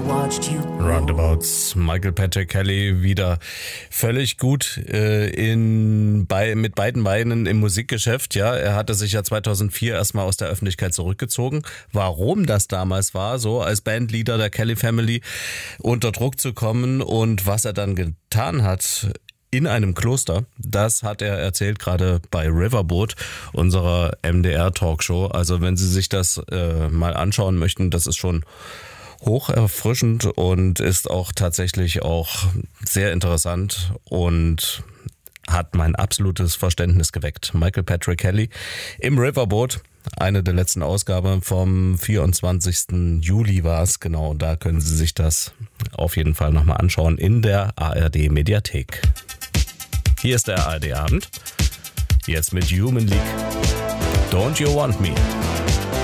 Roundabouts, Michael Patrick Kelly wieder völlig gut mit beiden Beinen im Musikgeschäft. Ja, er hatte sich ja 2004 erstmal aus der Öffentlichkeit zurückgezogen. Warum das damals war, so als Bandleader der Kelly Family unter Druck zu kommen und was er dann getan hat in einem Kloster, das hat er erzählt gerade bei Riverboat, unserer MDR-Talkshow. Also wenn Sie sich das mal anschauen möchten, das ist schon hoch erfrischend und ist auch tatsächlich auch sehr interessant und hat mein absolutes Verständnis geweckt. Michael Patrick Kelly im Riverboat, eine der letzten Ausgaben vom 24. Juli war es, genau, da können Sie sich das auf jeden Fall nochmal anschauen in der ARD Mediathek. Hier ist der ARD Abend, jetzt mit Human League, Don't You Want Me?